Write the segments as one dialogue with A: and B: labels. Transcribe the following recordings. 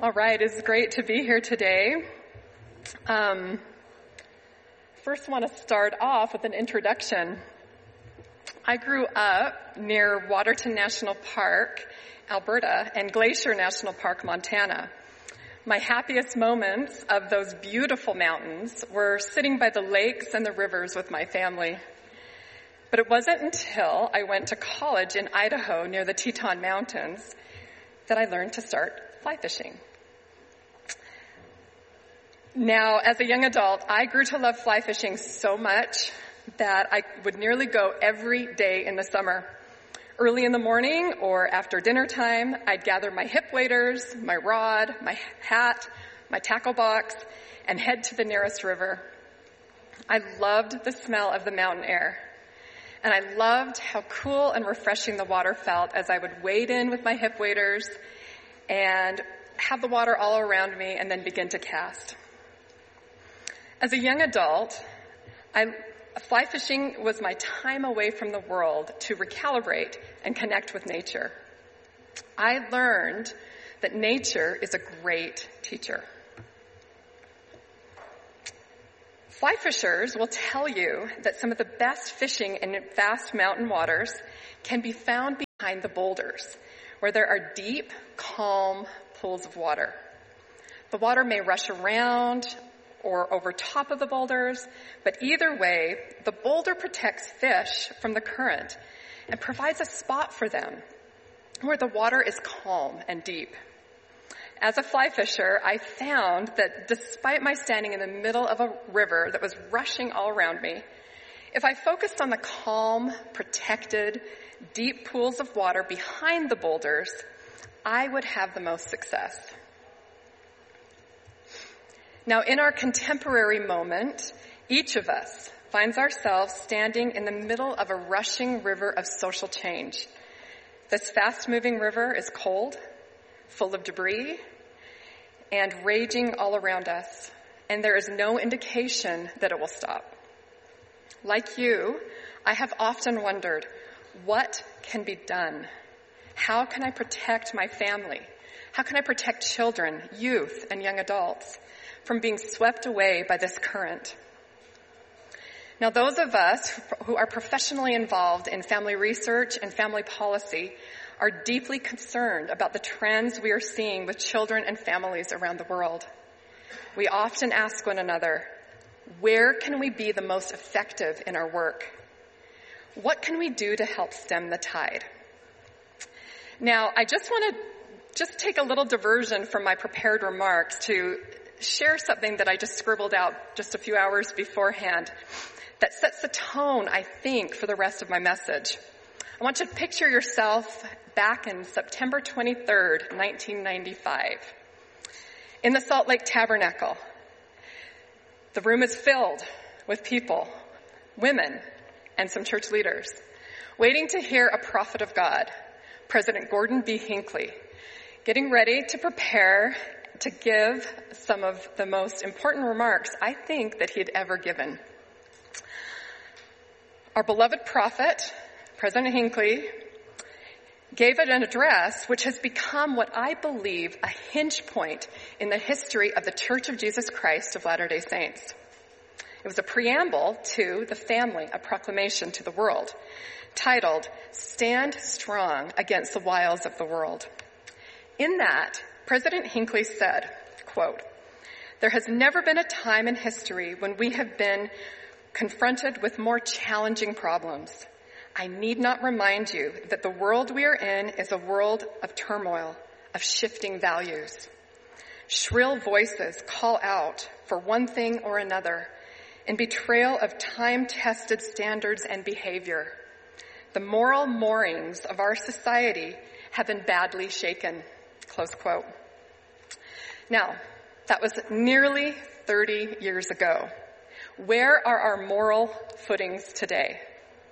A: All right, it's great to be here today. First, I want to start off with an introduction. I grew up near Waterton National Park, Alberta, and Glacier National Park, Montana. My happiest moments of those beautiful mountains were sitting by the lakes and the rivers with my family. But it wasn't until I went to college in Idaho near the Teton Mountains that I learned to start fly fishing. Now, as a young adult, I grew to love fly fishing so much that I would nearly go every day in the summer. Early in the morning or after dinner time, I'd gather my hip waders, my rod, my hat, my tackle box, and head to the nearest river. I loved the smell of the mountain air, and I loved how cool and refreshing the water felt as I would wade in with my hip waders and have the water all around me and then begin to cast. As a young adult, fly fishing was my time away from the world to recalibrate and connect with nature. I learned that nature is a great teacher. Fly fishers will tell you that some of the best fishing in vast mountain waters can be found behind the boulders, where there are deep, calm pools of water. The water may rush around or over top of the boulders, but either way, the boulder protects fish from the current and provides a spot for them where the water is calm and deep. As a fly fisher, I found that despite my standing in the middle of a river that was rushing all around me, if I focused on the calm, protected, deep pools of water behind the boulders, I would have the most success. Now, in our contemporary moment, each of us finds ourselves standing in the middle of a rushing river of social change. This fast-moving river is cold, full of debris, and raging all around us, and there is no indication that it will stop. Like you, I have often wondered, what can be done? How can I protect my family? How can I protect children, youth, and young adults from being swept away by this current? Now, those of us who are professionally involved in family research and family policy are deeply concerned about the trends we are seeing with children and families around the world. We often ask one another, where can we be the most effective in our work? What can we do to help stem the tide? Now, I just want to take a little diversion from my prepared remarks to share something that I just scribbled out just a few hours beforehand that sets the tone, I think, for the rest of my message. I want you to picture yourself back in September 23rd, 1995, in the Salt Lake Tabernacle. The room is filled with people, women, and some church leaders, waiting to hear a prophet of God, President Gordon B. Hinckley, getting ready to prepare to give some of the most important remarks I think that he had ever given. Our beloved prophet, President Hinckley, gave an address which has become what I believe a hinge point in the history of the Church of Jesus Christ of Latter-day Saints. It was a preamble to the family, a proclamation to the world, titled, "Stand Strong Against the Wiles of the World." In that, President Hinckley said, quote, "There has never been a time in history when we have been confronted with more challenging problems. I need not remind you that the world we are in is a world of turmoil, of shifting values. Shrill voices call out for one thing or another in betrayal of time-tested standards and behavior. The moral moorings of our society have been badly shaken." Close quote. Now, that was nearly 30 years ago. Where are our moral footings today?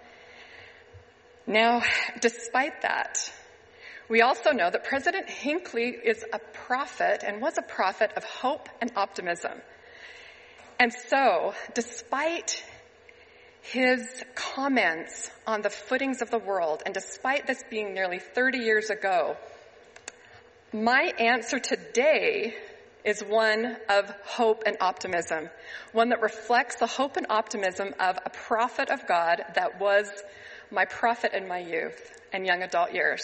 A: Now, despite that, we also know that President Hinckley is a prophet and was a prophet of hope and optimism. And so, despite his comments on the footings of the world, and despite this being nearly 30 years ago, My answer today is one of hope and optimism, one that reflects the hope and optimism of a prophet of God that was my prophet in my youth and young adult years.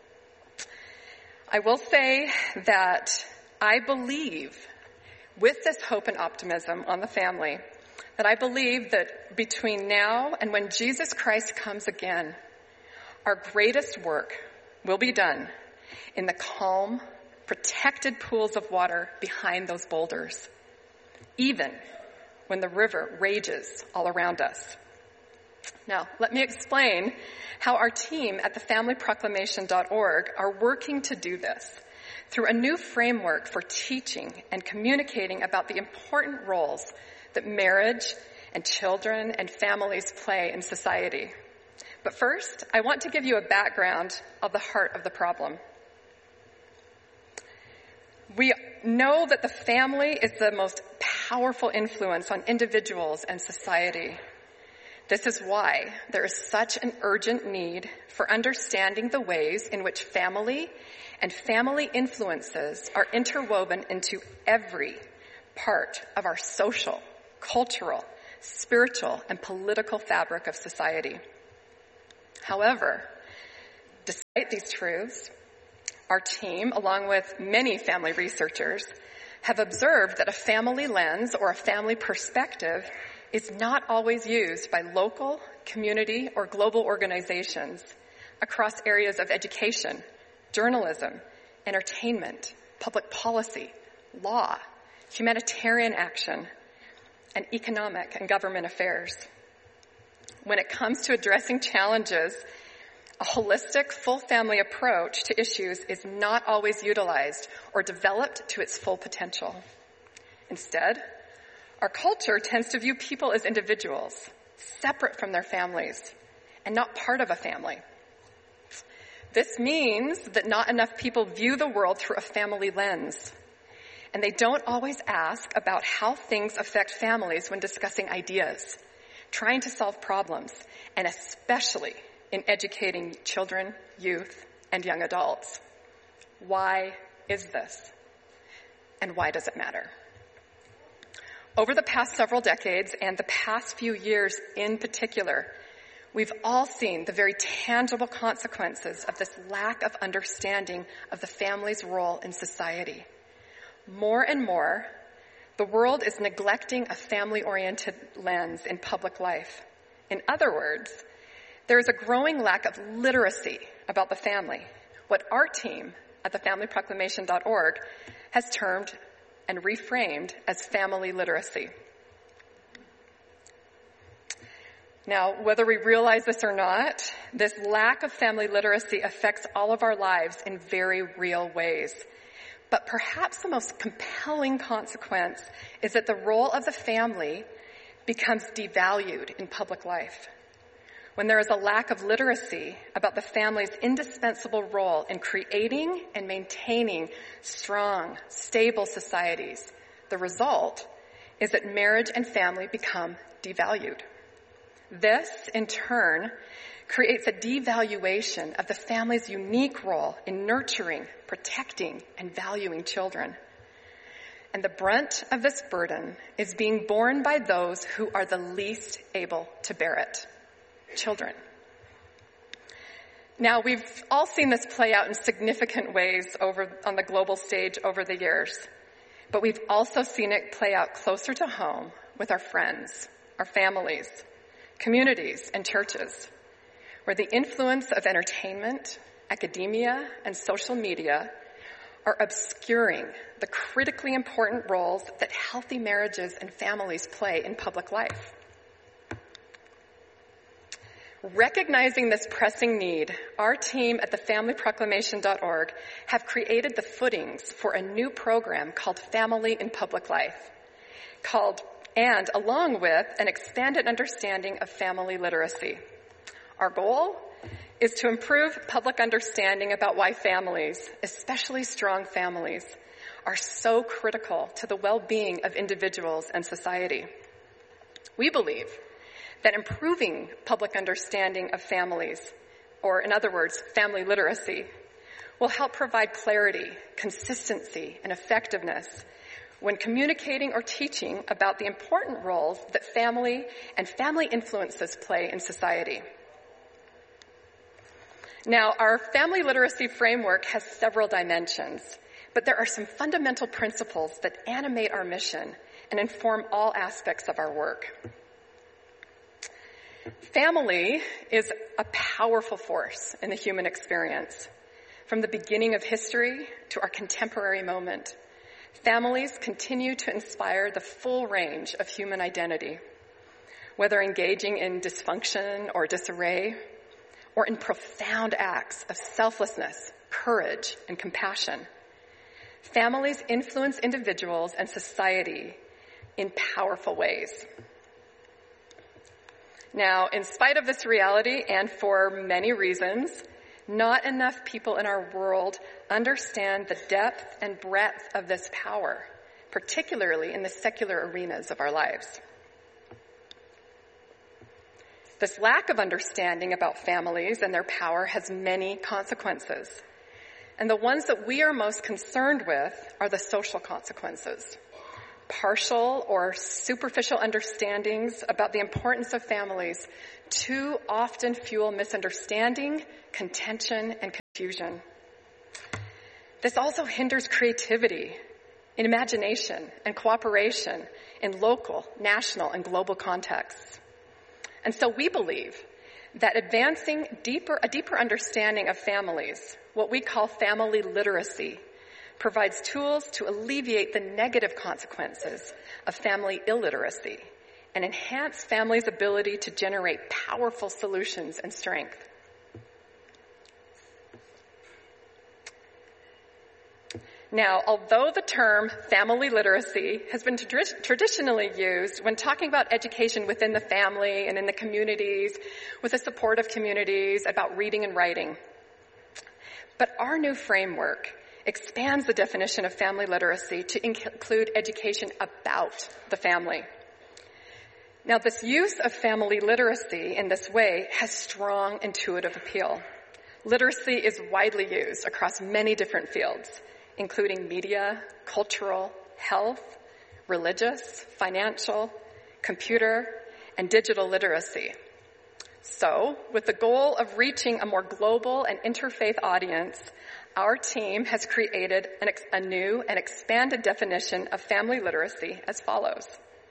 A: I will say that I believe, with this hope and optimism on the family, that I believe that between now and when Jesus Christ comes again, our greatest work will be done in the calm, protected pools of water behind those boulders, even when the river rages all around us. Now, let me explain how our team at thefamilyproclamation.org are working to do this through a new framework for teaching and communicating about the important roles that marriage and children and families play in society. But first, I want to give you a background of the heart of the problem. We know that the family is the most powerful influence on individuals and society. This is why there is such an urgent need for understanding the ways in which family and family influences are interwoven into every part of our social, cultural, spiritual, and political fabric of society. However, despite these truths, our team, along with many family researchers, have observed that a family lens or a family perspective is not always used by local, community, or global organizations across areas of education, journalism, entertainment, public policy, law, humanitarian action, and economic and government affairs. When it comes to addressing challenges, a holistic, full family approach to issues is not always utilized or developed to its full potential. Instead, our culture tends to view people as individuals, separate from their families, and not part of a family. This means that not enough people view the world through a family lens, and they don't always ask about how things affect families when discussing ideas, trying to solve problems, and especially in educating children, youth, and young adults. Why is this? And why does it matter? Over the past several decades, and the past few years in particular, we've all seen the very tangible consequences of this lack of understanding of the family's role in society. More and more, the world is neglecting a family-oriented lens in public life. In other words, there is a growing lack of literacy about the family, what our team at thefamilyproclamation.org has termed and reframed as family literacy. Now, whether we realize this or not, this lack of family literacy affects all of our lives in very real ways. But perhaps the most compelling consequence is that the role of the family becomes devalued in public life. When there is a lack of literacy about the family's indispensable role in creating and maintaining strong, stable societies, the result is that marriage and family become devalued. This, in turn, creates a devaluation of the family's unique role in nurturing, protecting, and valuing children. And the brunt of this burden is being borne by those who are the least able to bear it. Children. Now, we've all seen this play out in significant ways on the global stage over the years, but we've also seen it play out closer to home with our friends, our families, communities, and churches, where the influence of entertainment, academia, and social media are obscuring the critically important roles that healthy marriages and families play in public life. Recognizing this pressing need, our team at thefamilyproclamation.org have created the footings for a new program called Family in Public Life, along with an expanded understanding of family literacy. Our goal is to improve public understanding about why families, especially strong families, are so critical to the well-being of individuals and society. We believe that improving public understanding of families, or in other words, family literacy, will help provide clarity, consistency, and effectiveness when communicating or teaching about the important roles that family and family influences play in society. Now, our family literacy framework has several dimensions, but there are some fundamental principles that animate our mission and inform all aspects of our work. Family is a powerful force in the human experience. From the beginning of history to our contemporary moment, families continue to inspire the full range of human identity, whether engaging in dysfunction or disarray, or in profound acts of selflessness, courage, and compassion. Families influence individuals and society in powerful ways. Now, in spite of this reality, and for many reasons, not enough people in our world understand the depth and breadth of this power, particularly in the secular arenas of our lives. This lack of understanding about families and their power has many consequences. And the ones that we are most concerned with are the social consequences. Partial or superficial understandings about the importance of families too often fuel misunderstanding, contention, and confusion. This also hinders creativity, imagination, and cooperation in local, national, and global contexts. And so we believe that advancing a deeper understanding of families, what we call family literacy, provides tools to alleviate the negative consequences of family illiteracy and enhance families' ability to generate powerful solutions and strength. Now, although the term family literacy has been traditionally used when talking about education within the family and in the communities, with the support of communities, about reading and writing, but our new framework expands the definition of family literacy to include education about the family. Now, this use of family literacy in this way has strong intuitive appeal. Literacy is widely used across many different fields, including media, cultural, health, religious, financial, computer, and digital literacy. So, with the goal of reaching a more global and interfaith audience, our team has created a new and expanded definition of family literacy as follows.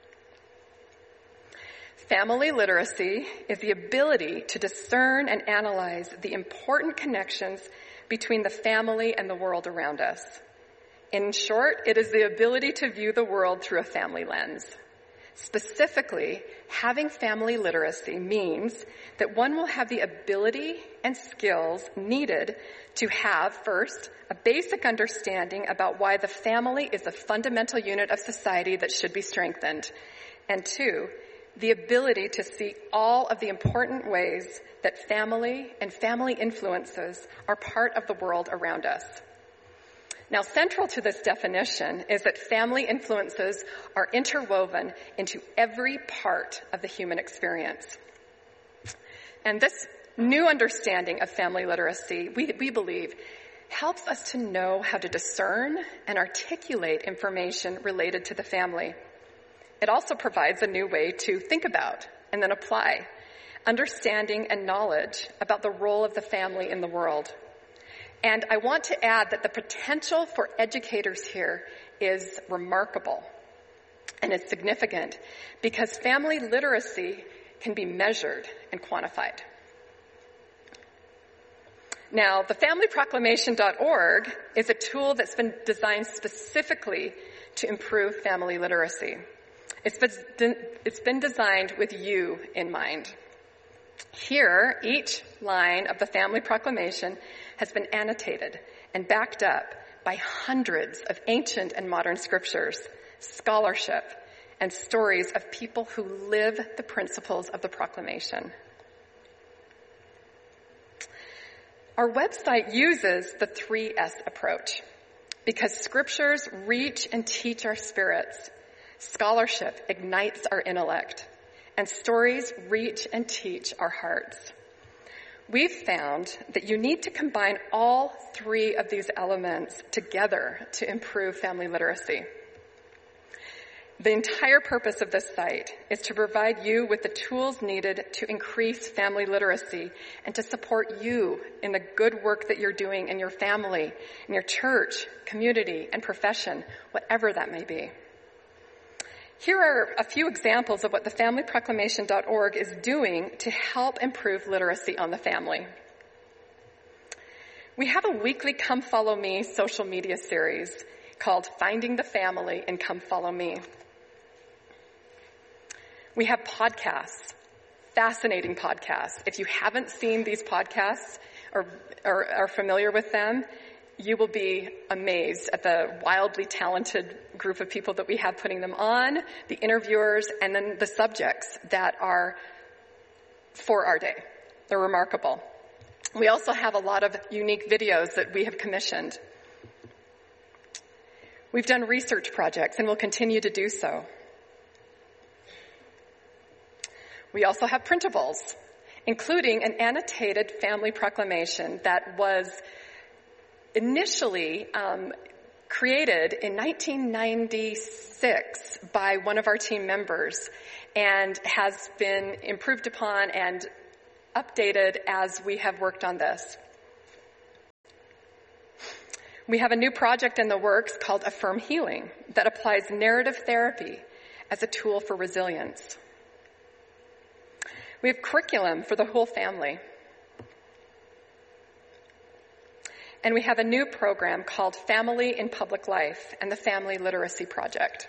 A: Family literacy is the ability to discern and analyze the important connections between the family and the world around us. In short, it is the ability to view the world through a family lens. Specifically, having family literacy means that one will have the ability and skills needed to have, first, a basic understanding about why the family is a fundamental unit of society that should be strengthened, and two, the ability to see all of the important ways that family and family influences are part of the world around us. Now, central to this definition is that family influences are interwoven into every part of the human experience. And this new understanding of family literacy, we believe, helps us to know how to discern and articulate information related to the family. It also provides a new way to think about and then apply understanding and knowledge about the role of the family in the world. And I want to add that the potential for educators here is remarkable and is significant because family literacy can be measured and quantified. Now, the familyproclamation.org is a tool that's been designed specifically to improve family literacy. It's been designed with you in mind. Here, each line of the Family Proclamation has been annotated and backed up by hundreds of ancient and modern scriptures, scholarship, and stories of people who live the principles of the proclamation. Our website uses the 3S approach because scriptures reach and teach our spirits, scholarship ignites our intellect, and stories reach and teach our hearts. we've found that you need to combine all three of these elements together to improve family literacy. The entire purpose of this site is to provide you with the tools needed to increase family literacy and to support you in the good work that you're doing in your family, in your church, community, and profession, whatever that may be. Here are a few examples of what the FamilyProclamation.org is doing to help improve literacy on the family. We have a weekly Come Follow Me social media series called Finding the Family in Come Follow Me. We have podcasts, fascinating podcasts. If you haven't seen these podcasts or are familiar with them, you will be amazed at the wildly talented group of people that we have putting them on, the interviewers, and then the subjects that are for our day. They're remarkable. We also have a lot of unique videos that we have commissioned. We've done research projects and will continue to do so. We also have printables, including an annotated family proclamation that was initially created in 1996 by one of our team members and has been improved upon and updated as we have worked on this. We have a new project in the works called Affirm Healing that applies narrative therapy as a tool for resilience. We have curriculum for the whole family. And we have a new program called Family in Public Life and the Family Literacy Project.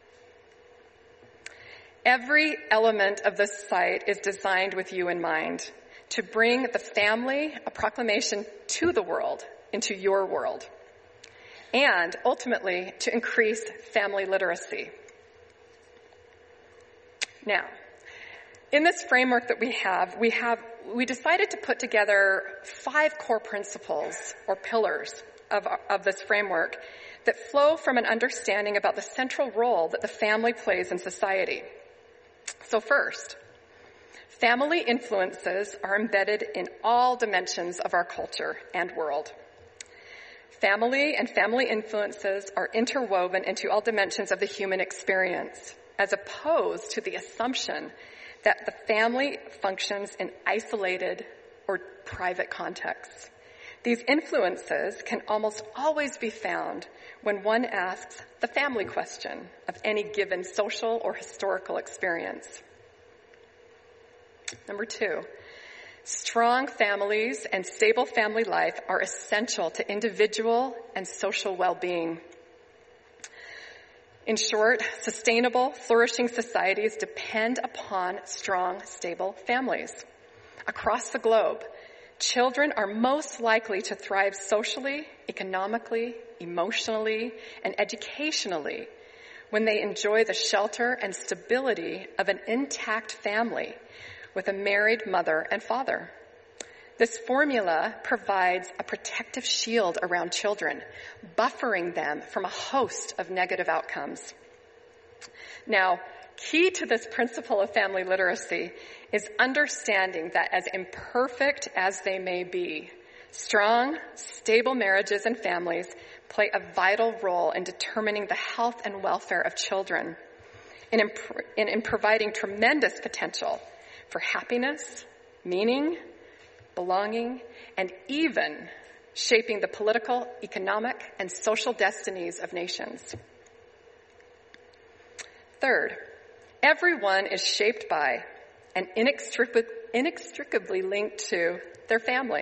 A: Every element of this site is designed with you in mind to bring the family, a proclamation to the world, into your world, and ultimately to increase family literacy. Now, in this framework that we decided to put together 5 core principles or pillars of this framework that flow from an understanding about the central role that the family plays in society. So first, family influences are embedded in all dimensions of our culture and world. Family and family influences are interwoven into all dimensions of the human experience, as opposed to the assumption that the family functions in isolated or private contexts. These influences can almost always be found when one asks the family question of any given social or historical experience. Number 2, strong families and stable family life are essential to individual and social well-being. In short, sustainable, flourishing societies depend upon strong, stable families. Across the globe, children are most likely to thrive socially, economically, emotionally, and educationally when they enjoy the shelter and stability of an intact family with a married mother and father. This formula provides a protective shield around children, buffering them from a host of negative outcomes. Now, key to this principle of family literacy is understanding that as imperfect as they may be, strong, stable marriages and families play a vital role in determining the health and welfare of children, in providing tremendous potential for happiness, meaning, belonging, and even shaping the political, economic, and social destinies of nations. Third, everyone is shaped by and inextricably linked to their family.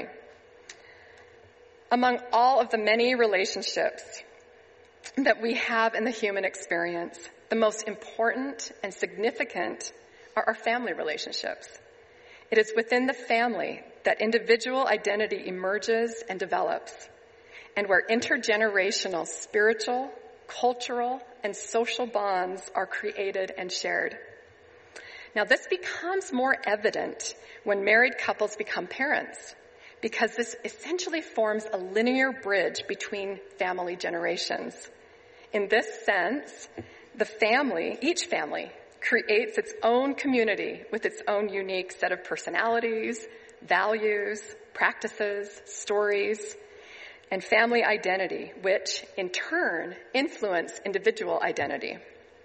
A: Among all of the many relationships that we have in the human experience, the most important and significant are our family relationships. It is within the family that individual identity emerges and develops, and where intergenerational spiritual, cultural, and social bonds are created and shared. Now, this becomes more evident when married couples become parents, because this essentially forms a linear bridge between family generations. In this sense, each family creates its own community with its own unique set of personalities, values, practices, stories, and family identity, which in turn influence individual identity.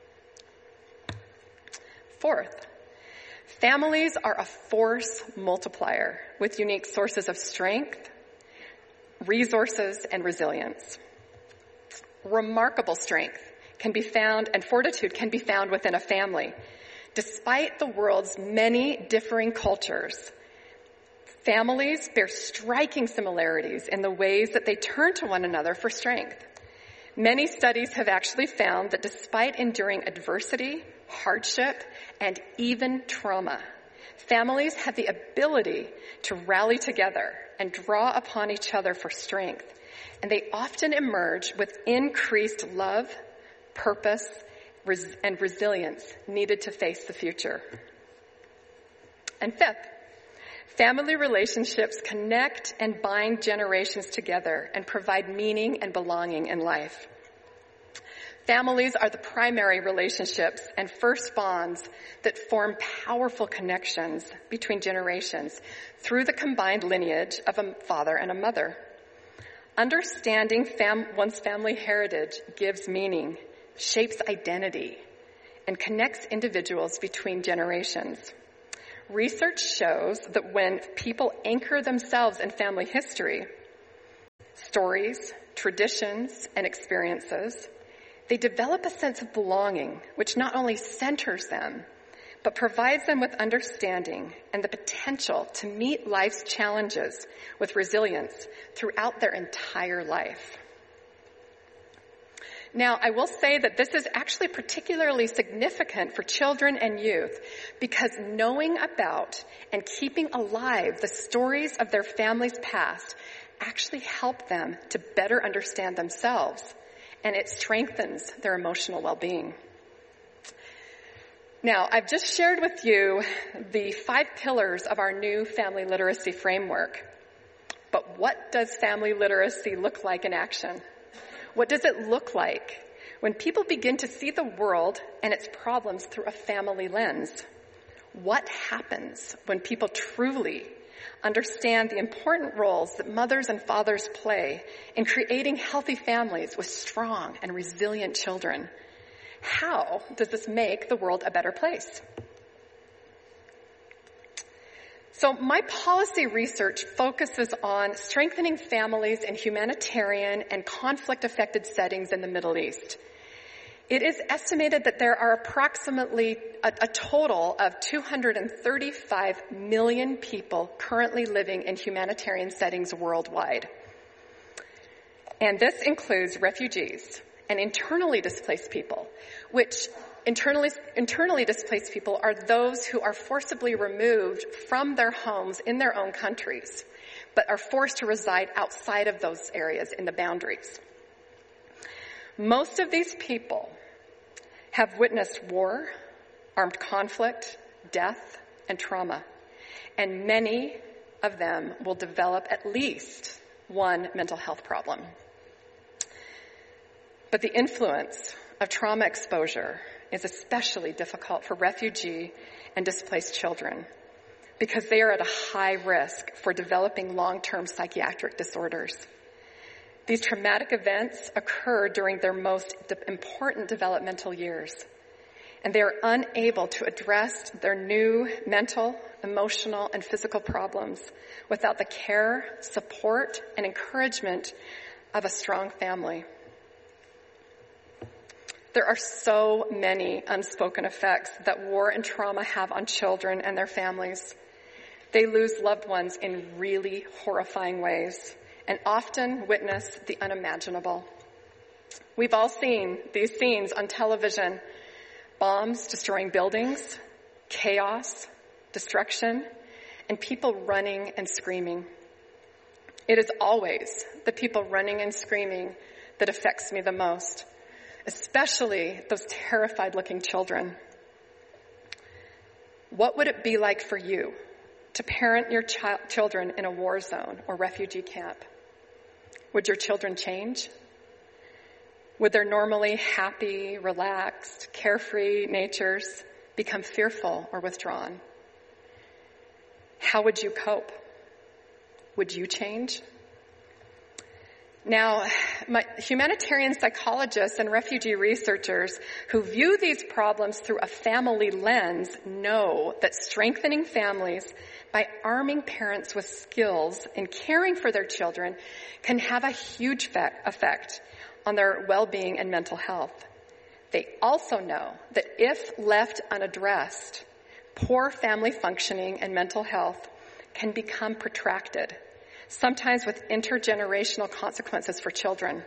A: Fourth, families are a force multiplier with unique sources of strength, resources, and resilience. Remarkable strength can be found, and fortitude can be found within a family. Despite the world's many differing cultures, families bear striking similarities in the ways that they turn to one another for strength. Many studies have actually found that despite enduring adversity, hardship, and even trauma, families have the ability to rally together and draw upon each other for strength, and they often emerge with increased love, purpose, and resilience needed to face the future. And fifth, family relationships connect and bind generations together and provide meaning and belonging in life. Families are the primary relationships and first bonds that form powerful connections between generations through the combined lineage of a father and a mother. Understanding one's family heritage gives meaning, shapes identity, and connects individuals between generations. Research shows that when people anchor themselves in family history, stories, traditions, and experiences, they develop a sense of belonging, which not only centers them, but provides them with understanding and the potential to meet life's challenges with resilience throughout their entire life. Now, I will say that this is actually particularly significant for children and youth because knowing about and keeping alive the stories of their family's past actually help them to better understand themselves, and it strengthens their emotional well-being. Now, I've just shared with you the 5 pillars of our new family literacy framework. But what does family literacy look like in action? What does it look like when people begin to see the world and its problems through a family lens? What happens when people truly understand the important roles that mothers and fathers play in creating healthy families with strong and resilient children? How does this make the world a better place? So my policy research focuses on strengthening families in humanitarian and conflict-affected settings in the Middle East. It is estimated that there are approximately a total of 235 million people currently living in humanitarian settings worldwide. And this includes refugees and internally displaced people, which internally displaced people are those who are forcibly removed from their homes in their own countries, but are forced to reside outside of those areas in the boundaries. Most of these people have witnessed war, armed conflict, death, and trauma, and many of them will develop at least one mental health problem. But the influence of trauma exposure is especially difficult for refugee and displaced children because they are at a high risk for developing long-term psychiatric disorders. These traumatic events occur during their most important developmental years, and they are unable to address their new mental, emotional, and physical problems without the care, support, and encouragement of a strong family. There are so many unspoken effects that war and trauma have on children and their families. They lose loved ones in really horrifying ways and often witness the unimaginable. We've all seen these scenes on television: bombs destroying buildings, chaos, destruction, and people running and screaming. It is always the people running and screaming that affects me the most, especially those terrified-looking children. What would it be like for you to parent your children in a war zone or refugee camp? Would your children change? Would their normally happy, relaxed, carefree natures become fearful or withdrawn? How would you cope? Would you change? Now, humanitarian psychologists and refugee researchers who view these problems through a family lens know that strengthening families by arming parents with skills in caring for their children can have a huge effect on their well-being and mental health. They also know that if left unaddressed, poor family functioning and mental health can become protracted, sometimes with intergenerational consequences for children.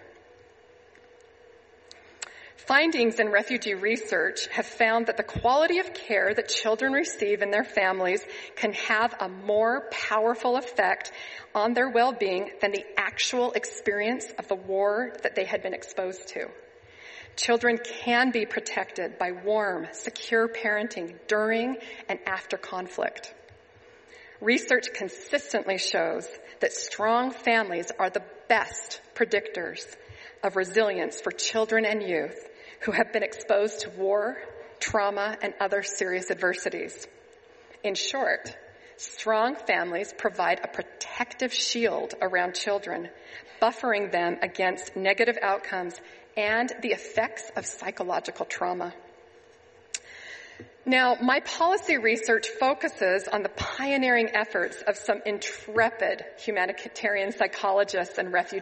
A: Findings in refugee research have found that the quality of care that children receive in their families can have a more powerful effect on their well-being than the actual experience of the war that they had been exposed to. Children can be protected by warm, secure parenting during and after conflict. Research consistently shows that strong families are the best predictors of resilience for children and youth who have been exposed to war, trauma, and other serious adversities. In short, strong families provide a protective shield around children, buffering them against negative outcomes and the effects of psychological trauma. Now, my policy research focuses on the pioneering efforts of some intrepid humanitarian psychologists and refugee